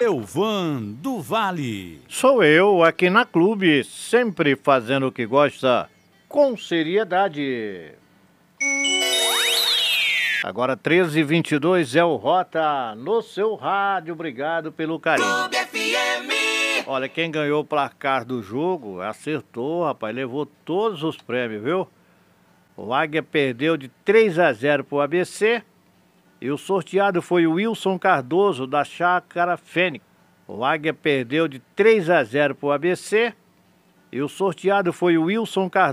Elvan do Vale. Sou eu aqui na Clube, sempre fazendo o que gosta, com seriedade. Agora 13h22 é o Rota no seu rádio, obrigado pelo carinho. Clube FM. Olha, quem ganhou o placar do jogo, acertou, rapaz, levou todos os prêmios, viu? O Águia perdeu de 3-0 pro ABC e o sorteado foi o Wilson Cardoso da Chácara Fênix. O Águia perdeu de 3-0 pro ABC e o sorteado foi o Wilson Cardoso.